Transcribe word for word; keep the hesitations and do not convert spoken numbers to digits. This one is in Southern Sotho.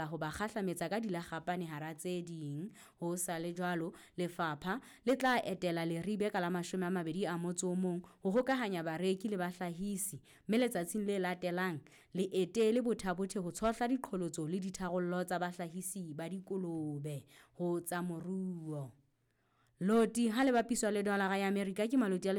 etsahala ho ba kgahlametsa ka dilakgapane hara tse ding. Ho sa le jwalo, lefapha le tla etela Leribe ka la mashome a mabedi a motso o mong ho hokahanya bareki le bahlahisi, mme letsatsing le latelang le etele bothabothe ho tshohla diqholotso le ditharollo tsa bahlahisi ba dikolobe ho tsa moruo. Loti ha le bapiswa le dolara ya Amerika ke maloti a